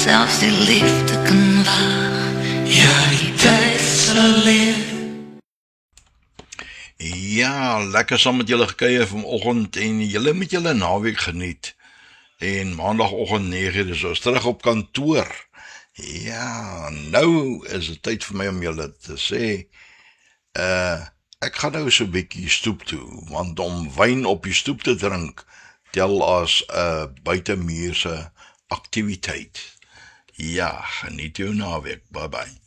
selfs die liefde kan waag. Ja, die tyd sal leer. Ja, lekker saam met julle gekuier vanoggend en julle met julle naweek geniet. En maandagoggend 9:00 is ons terug op kantoor. Ja, nou is dit tyd vir my om julle te sê, ek gaan nou so 'n bietjie stoep toe, want om wyn op die stoep te drink tel as 'n buitemuurse aktiwiteit. Ja, geniet jou naweek. Bye bye.